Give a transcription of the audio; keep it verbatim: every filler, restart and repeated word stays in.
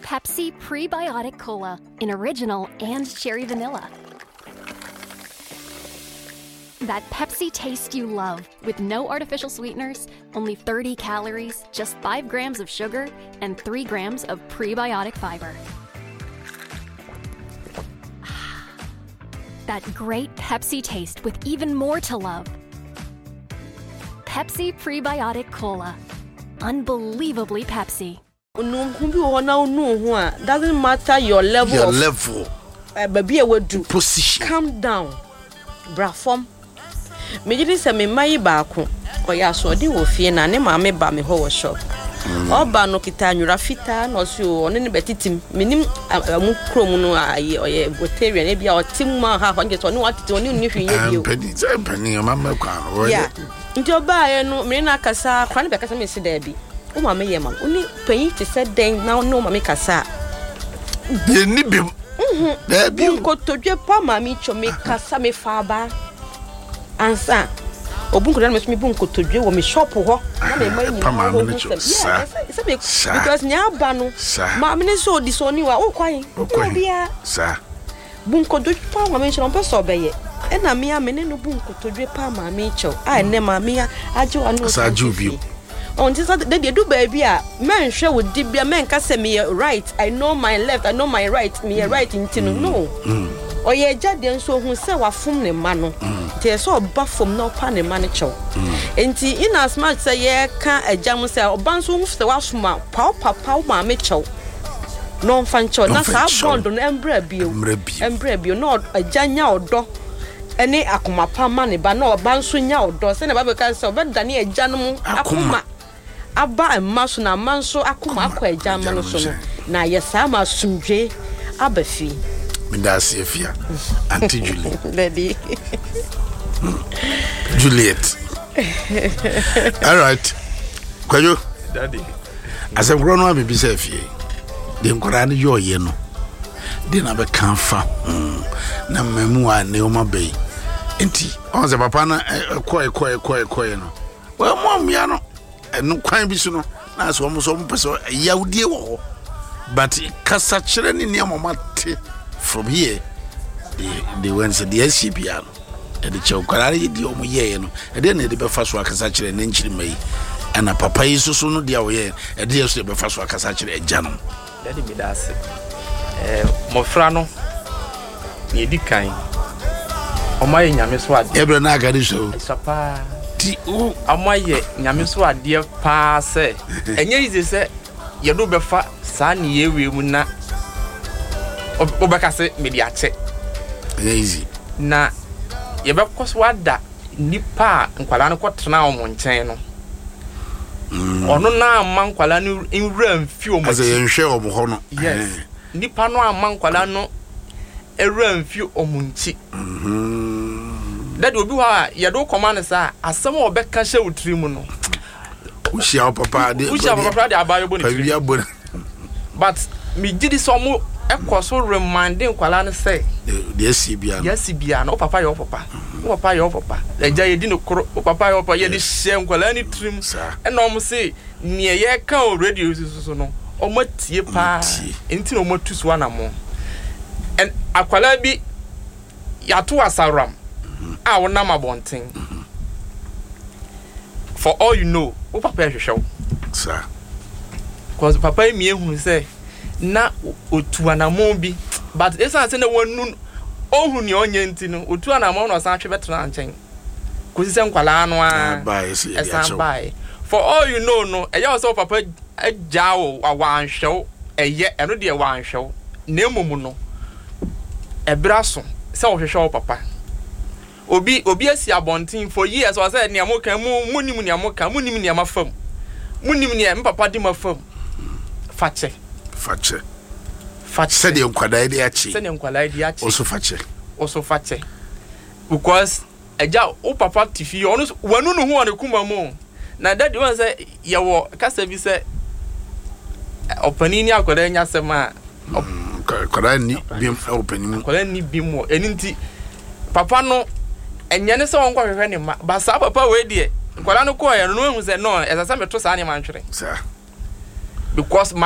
Pepsi Prebiotic Cola in original and cherry vanilla. That Pepsi taste you love with no artificial sweeteners, only thirty calories, just five grams of sugar, and three grams of prebiotic fiber. That great Pepsi taste with even more to love. Pepsi Prebiotic Cola. Unbelievably Pepsi. Doesn't matter your level. Your of, level. Uh, baby, I will do. Position. Calm down. Brafom. Me just say me mai baako. Oya so di wo fie na ne ma me ba me ho wo shop. Oba no kita nwura fita no so one ne betitim. Menim amu krom no aye oye botarian e bia otim ma ha ho nge so ne watete one nni hweye bio. Pedi say pani ma ma kwa. Yeah. Nti oba ye no me na kasa kwa ne be kasa me se da bi. O ma me ye ma. Oni panyi te se den na no ma me kasa. De ni bim. Mhm. Da bi ko todwe pa ma mi cho me kasa me fa ba. Ansa obunko dan me bunko todwe wo me shop ho na me mai ni because nya ba no ma me ne so di so ni wa o kwan bia sa bunko do pa ma me chiro peso beye e na me a me ne no bunko todwe pa ma me cho a ne ma me age wa no sa jubi on this de de do ba bia men hwe wo di bia men ka se me right, I know my left, I know my right, me right intino no oye jade nso hu se wa fom ne ma no te so oba fom na opa ne ma ne chew enti in as much say ye ka ajam se oba nso hu se wa foma pa pa pa ma me chew no fan chew na sa bond no embra bio embra bio no ajanya odo ene akoma pa ma ne ba na oba nso nya odo se ne ba be ka se oba dane aja no mu akoma aba emma so na manso akoma akwa aja ma no so no na ye sa ma sumdwe abafi Mindasi Efia, Auntie Julie. Lady. Juliet. All right. Kwayo. Daddy. As a grown up, be safe. The Nkorani yo ye no. De na be kanfa. Na memu a Neoma Bay. Enti, on se papa na koi koi koi koi no. Well, mom ya no. No kwan bi so no. Na so mo so mo pese yawdie wo. But kasa chere ni ne amomate. From here, they they went to the S C P R. And the chocolate di omu ye no. And then they be first work as actually an inch may. And a papa is so no dear way. And they also be first work as actually a janum. Daddy me that's it. Eh, Mofrano. Ye di kind. O my nyame so ade. Ebra na agadi so. Papa. Ti o amaye nyame so ade pa se. Enye ize se ye do be fa sa ne ye we mu na obekase mediache easy na ye be koso wada nipa nkwala no kwotena omo nchen no ono na amman nkwala no enwura mfi omo ase ye nhwe omo ho no yes nipa no amman nkwala no ewura mfi omo nchi mhm dade obi ha ye do command sa asem obeka hye utirimu no ushia papa de ushia papa de abayo boni but me gidi so mo ekoso reminding kwala no say the S C B R yes bia no papa your papa o papa your papa eja ye di no kro o papa your papa ye di hye kwala ni trim e no mo say ne ye ka o radio so no o matie pa enti no mo tusu ana mo en akwala bi ya to asaram a wona mabonten for all you know o papa hwehwe sir cause papa mi ehunu say na otu anamon bi but esa say na wonu ohun ni onye nti no otu anamon no san hwe betena nchen kosi se nkwala anu a esa bai for all you know no eya so papa ajawo awanhwew eye eno de awanhwew na emomu no ebraso se wo hwehwe papa obi obi asi abontin for years was say ne amoka mu munim ne amoka munim ne amafam munim ne papa di mafam fache fache fache said the nkwada de achi said the nkwala de achi also fache also fache because eja o papa tifi onu wanu no ho on kuma mu na daddy wan say ye wo kasa bi say opani ni akwada nya sema akwada ni bim opani mu akwada ni bim wo eninti papa no enye ne se won kwa hwehwe ne ma ba sa papa we de akwada no ko ye no hu say no esa se meto sa ne ma ntwere sir because